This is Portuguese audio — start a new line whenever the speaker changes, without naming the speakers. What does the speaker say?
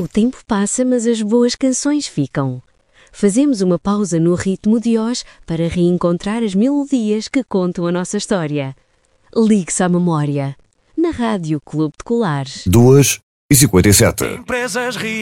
O tempo passa, mas as boas canções ficam. Fazemos uma pausa no ritmo de hoje para reencontrar as melodias que contam a nossa história. Ligue-se à memória. Na Rádio Clube de Colares.
2h57.